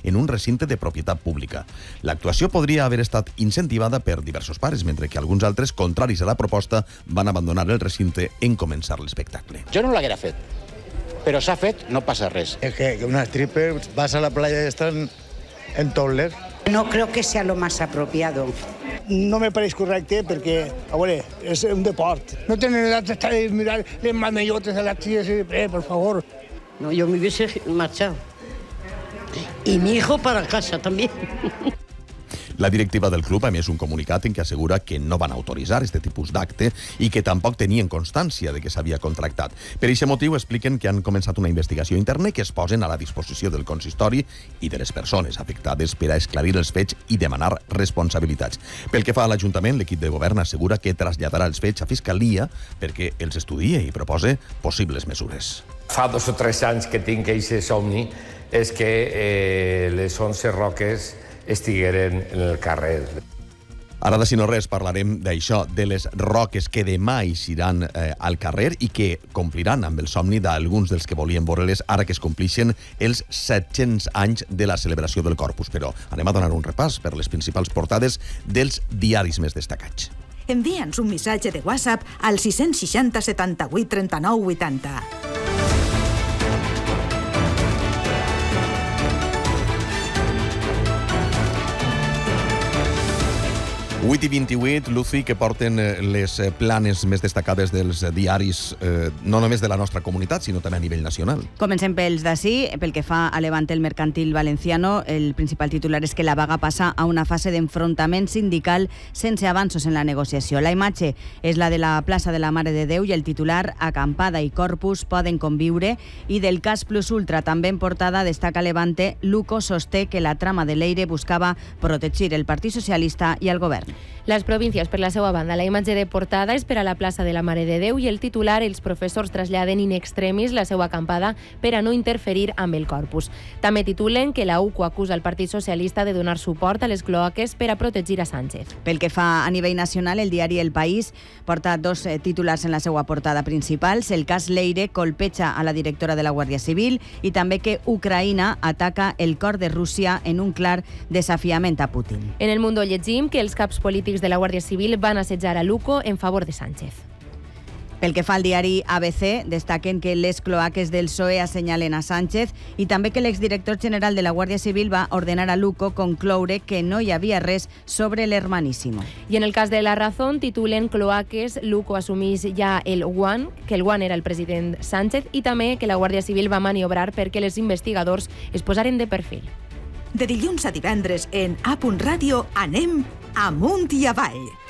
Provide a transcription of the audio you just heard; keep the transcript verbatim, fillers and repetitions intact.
en un recinte de propietat pública. L'actuació podria haver estat incentivada per diversos pares, mentre que alguns altres, contraris a la proposta, van abandonar el recinte en començar l'espectacle. Jo no l'haguera fet, però s'ha fet, no passa res. Es que una stripper vas a la playa y están en topless. No creo que sea lo más apropiado. No me pareix correcte perquè, a veure, és un deport. No tenen edat d'estar a mirar les mamellotes a las tías, eh, por favor. No, yo me hubiese marchado. Y mi hijo para casa también. La directiva del club ha emès un comunicat en què assegura que no van autoritzar aquest tipus d'acte i que tampoc tenien constància de que s'havia contractat. Per aquest motiu expliquen que han començat una investigació interna i que es posen a la disposició del consistori i de les persones afectades per a esclarir els fets i demanar responsabilitats. Pel que fa a l'Ajuntament, l'equip de govern assegura que traslladarà els fets a Fiscalia perquè els estudia i propose possibles mesures. Fa dos o tres anys que tinc aquest somni és que eh, les onze roques estigueren en el carrer. Ara, de si no res, parlarem d'això, de les roques que demà eixiran eh, al carrer i que compliran amb el somni d'alguns dels que volien veure-les ara que es complixen els set-cents anys de la celebració del Corpus. Però anem a donar un repàs per les principals portades dels diaris més destacats. Envia'ns un missatge de WhatsApp al sis sis zero setanta-vuit trenta-nou vuitanta. vuit i vint-i-vuit, Lucy, que porten les planes més destacades dels diaris, eh, no només de la nostra comunitat, sinó també a nivell nacional. Comencem pels d'ací. Pel que fa a Levante el Mercantil Valenciano, el principal titular és que la vaga passa a una fase d'enfrontament sindical sense avanços en la negociació. La imatge és la de la plaça de la Mare de Déu i el titular Acampada i Corpus poden conviure, i del cas Plus Ultra, també en portada, destaca Levante, Luco sosté que la trama de Leire buscava protegir el Partit Socialista i el govern. Les províncies, per la seva banda, la imatge de portada és per a la plaça de la Mare de Déu i el titular, els professors traslladen in extremis la seva acampada per a no interferir amb el Corpus. També titulen que la U C U acusa el Partit Socialista de donar suport a les cloaques per a protegir a Sánchez. Pel que fa a nivell nacional, el diari El País porta dos eh, titulars en la seva portada principals. El cas Leire colpeja a la directora de la Guàrdia Civil i també que Ucraïna ataca el cor de Rússia en un clar desafiament a Putin. En El Mundo llegim que els caps polítics de la Guàrdia Civil van assetjar a Luco en favor de Sánchez. Pel que fa al diari A B C, destaquen que les cloaques del P S O E assenyalen a Sánchez i també que l'exdirector general de la Guàrdia Civil va ordenar a Luco concloure que no hi havia res sobre l'Hermanísimo. I en el cas de La Razón titulen cloaques, Luco assumís ja el guant, que el guant era el president Sánchez, i també que la Guàrdia Civil va maniobrar perquè els investigadors es posaren de perfil. De dilluns a divendres en A Punt Ràdio anem amunt i avall.